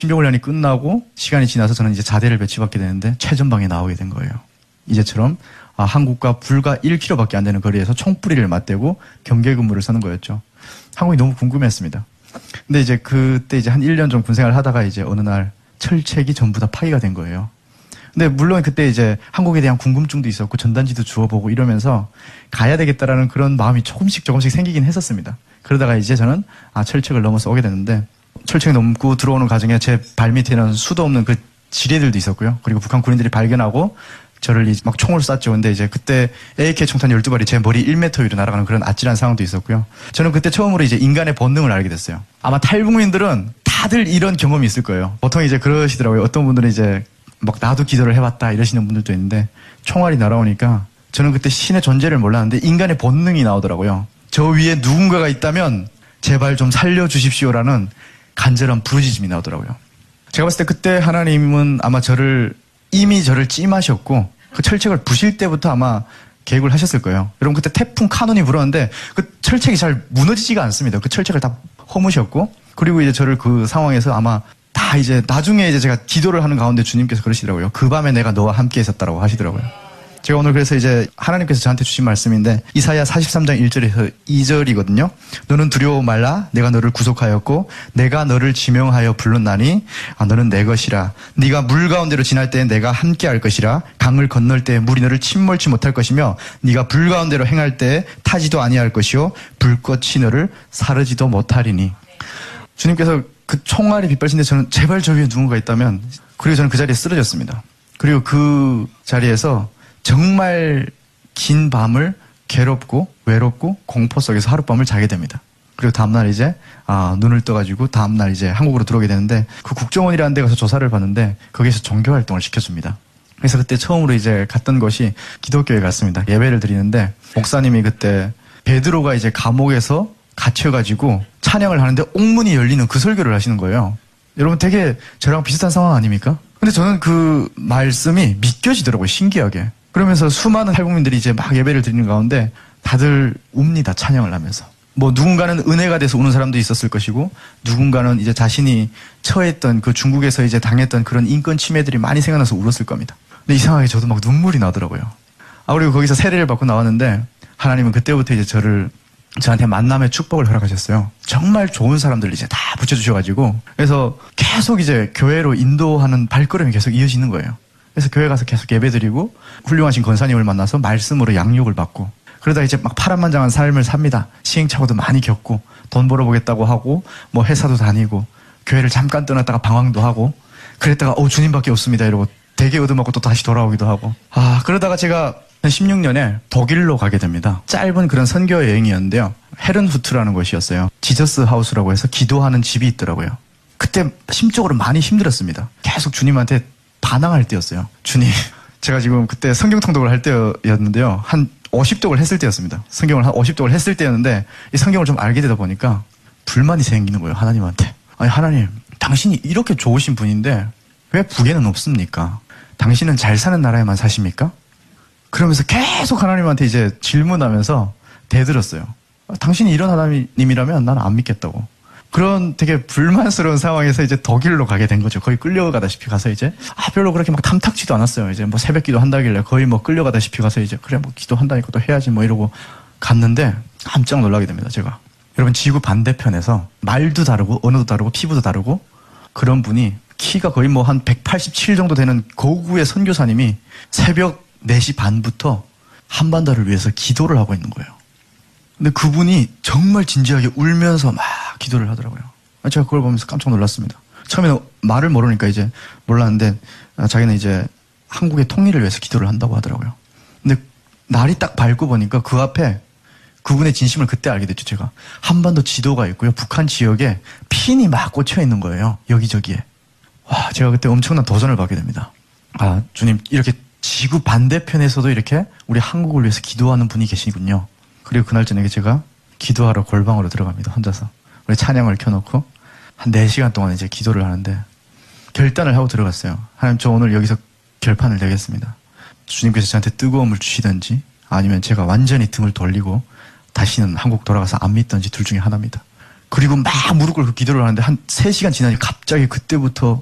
신병훈련이 끝나고 시간이 지나서 저는 이제 자대를 배치받게 되는데 최전방에 나오게 된 거예요. 이제처럼 한국과 불과 1km밖에 안 되는 거리에서 총뿌리를 맞대고 경계 근무를 서는 거였죠. 한국이 너무 궁금했습니다. 근데 이제 그때 이제 한 1년 좀 군생활을 하다가 이제 어느 날 철책이 전부 다 파기가 된 거예요. 근데 물론 그때 이제 한국에 대한 궁금증도 있었고 전단지도 주워보고 이러면서 가야 되겠다라는 그런 마음이 조금씩 생기긴 했었습니다. 그러다가 이제 저는 철책을 넘어서 오게 됐는데 철책 넘고 들어오는 과정에 제 발밑에는 수도 없는 그 지뢰들도 있었고요. 그리고 북한 군인들이 발견하고 저를 막 총을 쐈죠. 근데 이제 그때 AK 총탄 12발이 제 머리 1m 위로 날아가는 그런 아찔한 상황도 있었고요. 저는 그때 처음으로 이제 인간의 본능을 알게 됐어요. 아마 탈북민들은 다들 이런 경험이 있을 거예요. 보통 이제 그러시더라고요. 어떤 분들은 이제 막 나도 기도를 해봤다 이러시는 분들도 있는데 총알이 날아오니까 저는 그때 신의 존재를 몰랐는데 인간의 본능이 나오더라고요. 저 위에 누군가가 있다면 제발 좀 살려주십시오라는 간절한 부르짖음이 나오더라고요. 제가 봤을 때 그때 하나님은 아마 이미 저를 찜하셨고 그 철책을 부실 때부터 아마 계획을 하셨을 거예요. 여러분 그때 태풍 카눈이 불었는데 그 철책이 잘 무너지지가 않습니다. 그 철책을 다 허무셨고 그리고 이제 저를 그 상황에서 아마 다 이제 나중에 이제 제가 기도를 하는 가운데 주님께서 그러시더라고요. 그 밤에 내가 너와 함께 있었다라고 하시더라고요. 제가 오늘 그래서 이제 하나님께서 저한테 주신 말씀인데 이사야 43장 1절에서 2절이거든요. 너는 두려워 말라. 내가 너를 구속하였고 내가 너를 지명하여 불렀나니 너는 내 것이라. 네가 물 가운데로 지날 때에 내가 함께 할 것이라. 강을 건널 때에 물이 너를 침몰치 못할 것이며 네가 불 가운데로 행할 때에 타지도 아니할 것이요 불꽃이 너를 사르지도 못하리니. 주님께서 그 총알이 빗발친데 저는 제발 저 위에 누군가 있다면 그리고 저는 그 자리에 쓰러졌습니다. 그리고 그 자리에서 정말 긴 밤을 괴롭고 외롭고 공포 속에서 하룻밤을 자게 됩니다. 그리고 다음날 이제 눈을 떠가지고 다음날 이제 한국으로 들어오게 되는데 그 국정원이라는 데 가서 조사를 받는데 거기서 종교활동을 시켜줍니다. 그래서 그때 처음으로 이제 갔던 곳이 기독교에 갔습니다. 예배를 드리는데 목사님이 그때 베드로가 이제 감옥에서 갇혀가지고 찬양을 하는데 옥문이 열리는 그 설교를 하시는 거예요. 여러분 되게 저랑 비슷한 상황 아닙니까? 근데 저는 그 말씀이 믿겨지더라고요. 신기하게. 그러면서 수많은 탈북민들이 이제 막 예배를 드리는 가운데 다들 웁니다. 찬양을 하면서. 뭐 누군가는 은혜가 돼서 우는 사람도 있었을 것이고 누군가는 이제 자신이 처했던 그 중국에서 이제 당했던 그런 인권 침해들이 많이 생각나서 울었을 겁니다. 근데 이상하게 저도 막 눈물이 나더라고요. 그리고 거기서 세례를 받고 나왔는데 하나님은 그때부터 이제 저한테 만남의 축복을 허락하셨어요. 정말 좋은 사람들 이제 다 붙여주셔가지고 그래서 계속 이제 교회로 인도하는 발걸음이 계속 이어지는 거예요. 그래서 교회 가서 계속 예배드리고 훌륭하신 권사님을 만나서 말씀으로 양육을 받고 그러다 이제 막 파란만장한 삶을 삽니다. 시행착오도 많이 겪고 돈 벌어보겠다고 하고 뭐 회사도 다니고 교회를 잠깐 떠났다가 방황도 하고 그랬다가 주님밖에 없습니다 이러고 되게 얻어먹고 또 다시 돌아오기도 하고 그러다가 제가 16년에 독일로 가게 됩니다. 짧은 그런 선교 여행이었는데요. 헤른후트라는 곳이었어요. 지저스 하우스라고 해서 기도하는 집이 있더라고요. 그때 심적으로 많이 힘들었습니다. 계속 주님한테 반항할 때였어요. 주님, 제가 지금 그때 성경 통독을 할 때였는데요. 한 50독을 했을 때였습니다. 성경을 한 50독을 했을 때였는데 이 성경을 좀 알게 되다 보니까 불만이 생기는 거예요. 하나님한테. 아니 하나님, 당신이 이렇게 좋으신 분인데 왜 북에는 없습니까? 당신은 잘 사는 나라에만 사십니까? 그러면서 계속 하나님한테 이제 질문하면서 대들었어요. 당신이 이런 하나님이라면 나는 안 믿겠다고. 그런 되게 불만스러운 상황에서 이제 독일로 가게 된 거죠. 거의 끌려가다시피 가서 이제 별로 그렇게 막 탐탁지도 않았어요. 이제 뭐 새벽 기도 한다길래 거의 뭐 끌려가다시피 가서 이제 그래 뭐 기도한다니까 또 해야지 뭐 이러고 갔는데 깜짝 놀라게 됩니다. 제가. 여러분 지구 반대편에서 말도 다르고 언어도 다르고 피부도 다르고 그런 분이 키가 거의 뭐 한 187 정도 되는 고구의 선교사님이 새벽 4시 반부터 한반도를 위해서 기도를 하고 있는 거예요. 근데 그분이 정말 진지하게 울면서 막 기도를 하더라고요. 제가 그걸 보면서 깜짝 놀랐습니다. 처음에는 말을 모르니까 이제 몰랐는데 자기는 이제 한국의 통일을 위해서 기도를 한다고 하더라고요. 근데 날이 딱 밝고 보니까 그 앞에 그분의 진심을 그때 알게 됐죠. 제가 한반도 지도가 있고요. 북한 지역에 핀이 막 꽂혀 있는 거예요. 여기저기에. 제가 그때 엄청난 도전을 받게 됩니다. 주님 이렇게 지구 반대편에서도 이렇게 우리 한국을 위해서 기도하는 분이 계시군요. 그리고 그날 저녁에 제가 기도하러 골방으로 들어갑니다. 혼자서. 우리 찬양을 켜놓고 한 4시간 동안 이제 기도를 하는데 결단을 하고 들어갔어요. 하나님 저 오늘 여기서 결판을 내겠습니다. 주님께서 저한테 뜨거움을 주시든지 아니면 제가 완전히 등을 돌리고 다시는 한국 돌아가서 안 믿든지 둘 중에 하나입니다. 그리고 막 무릎 꿇고 기도를 하는데 한 3시간 지나니 갑자기 그때부터